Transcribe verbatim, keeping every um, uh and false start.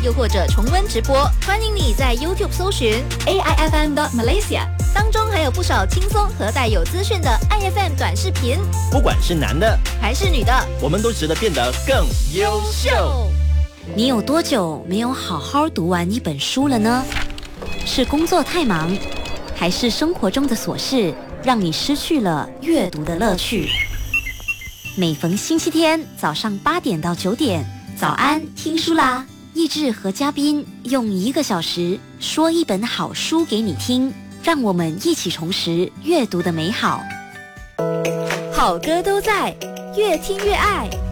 又或者重温直播，欢迎你在 YouTube 搜寻 A I F M dot Malaysia， 当中还有不少轻松和带有资讯的 I F M 短视频。 不管是男的还是女的， 我们都值得变得更优秀。 你有多久没有好好读完一本书了呢？是工作太忙，还是生活中的琐事让你失去了阅读的乐趣？每逢星期天早上八点到九点，早安听书啦！益智和嘉宾用一个小时说一本好书给你听，让我们一起重拾阅读的美好。 好歌都在，越听越爱。